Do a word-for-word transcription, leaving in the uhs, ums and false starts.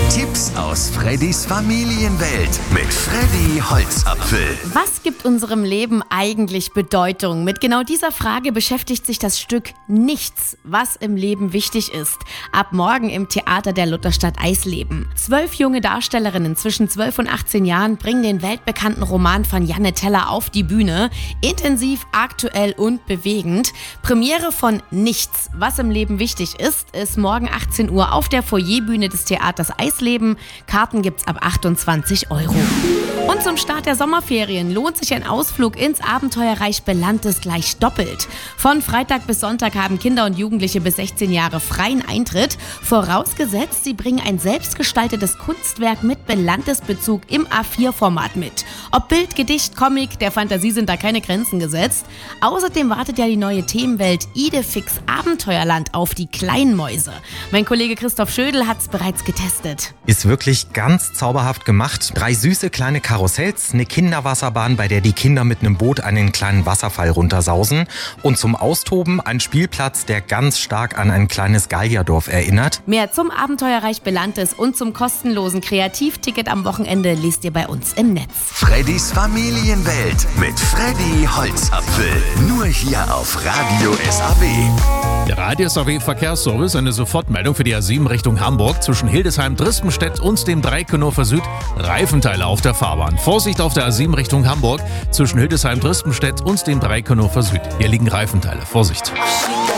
Tipps aus Freddys Familienwelt mit Freddy Holzapfel. Was gibt unserem Leben eigentlich Bedeutung? Mit genau dieser Frage beschäftigt sich das Stück Nichts, was im Leben wichtig ist. Ab morgen im Theater der Lutherstadt Eisleben. Zwölf junge Darstellerinnen zwischen zwölf und achtzehn Jahren bringen den weltbekannten Roman von Janne Teller auf die Bühne. Intensiv, aktuell und bewegend. Premiere von Nichts, was im Leben wichtig ist, ist morgen achtzehn Uhr auf der Foyerbühne des Theaters Eisleben. Karten gibt's ab achtundzwanzig Euro. Und zum Start der Sommerferien lohnt sich ein Ausflug ins Abenteuerreich Belantes gleich doppelt. Von Freitag bis Sonntag haben Kinder und Jugendliche bis sechzehn Jahre freien Eintritt. Vorausgesetzt, sie bringen ein selbstgestaltetes Kunstwerk mit Belantes-Bezug im A vier Format mit. Ob Bild, Gedicht, Comic, der Fantasie sind da keine Grenzen gesetzt. Außerdem wartet ja die neue Themenwelt Idefix Abenteuerland auf die Kleinmäuse. Mein Kollege Christoph Schödel hat's bereits getestet. Ist wirklich ganz zauberhaft gemacht. Drei süße kleine Karussells, eine Kinderwasserbahn, bei der die Kinder mit einem Boot einen kleinen Wasserfall runtersausen und zum Austoben ein Spielplatz, der ganz stark an ein kleines Gallierdorf erinnert. Mehr zum Abenteuerreich Belantes und zum kostenlosen Kreativticket am Wochenende lest ihr bei uns im Netz. Freddys Familienwelt mit Freddy Holzapfel. Nur hier auf Radio S A W. Der Radio S A W Verkehrsservice, eine Sofortmeldung für die A sieben Richtung Hamburg zwischen Hildesheim-Drispenstedt und dem Dreieck Hannover Süd. Reifenteile auf der Fahrbahn. Vorsicht auf der A sieben Richtung Hamburg zwischen Hildesheim-Drispenstedt und dem Dreieck Hannover Süd. Hier liegen Reifenteile. Vorsicht.